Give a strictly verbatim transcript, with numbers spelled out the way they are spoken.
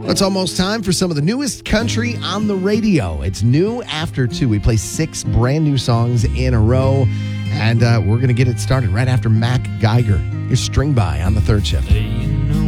It's almost time for some of the newest country on the radio. It's new after two. We play six brand new songs in a row, and uh, we're going to get it started right after Mac Geiger. Your String By on the third shift. Laying